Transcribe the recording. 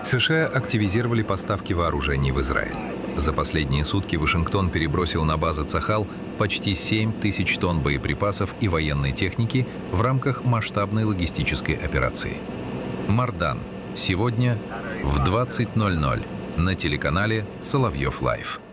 США активизировали поставки вооружений в Израиль. За последние сутки Вашингтон перебросил на базы Цахал почти 7 тысяч тонн боеприпасов и военной техники в рамках масштабной логистической операции. Мардан. Сегодня в 20:00 на телеканале Соловьев Лайв.